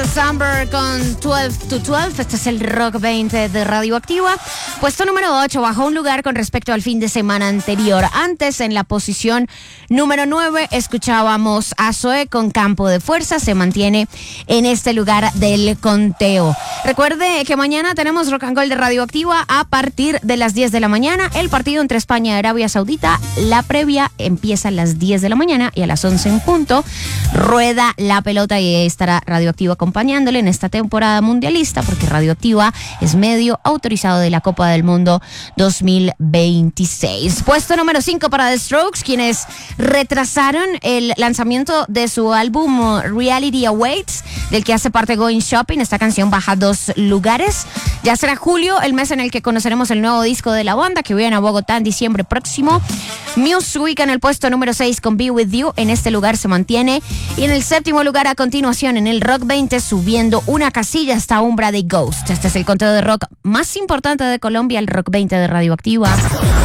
Samber con 12 to 12. Este es el Rock 20 de Radioactiva. Puesto número 8, bajó un lugar con respecto al fin de semana anterior. Antes, en la posición número 9, escuchábamos a Zoe con Campo de Fuerza. Se mantiene en este lugar del conteo. Recuerde que mañana tenemos Rock and Roll de Radioactiva a partir de las 10 de la mañana. El partido entre España y Arabia Saudita. La previa empieza a las 10 de la mañana y a las 11 en punto rueda la pelota y estará Radioactiva acompañándole en esta temporada mundialista, porque Radioactiva es medio autorizado de la Copa del Mundo 2026. Puesto número 5 para The Strokes, quienes retrasaron el lanzamiento de su álbum Reality Awaits, del que hace parte Going Shopping. Esta canción baja 2 lugares. Ya será julio el mes en el que conoceremos el nuevo disco de la banda, que viene a Bogotá en diciembre próximo. Muse ubica en el puesto número 6 con Be With You. En este lugar se mantiene. Y en el 7º lugar, a continuación, en el Rock 20, subiendo una casilla, está Umbra de Ghost. Este es el conteo de rock más importante de Colombia, el Rock 20 de Radioactiva.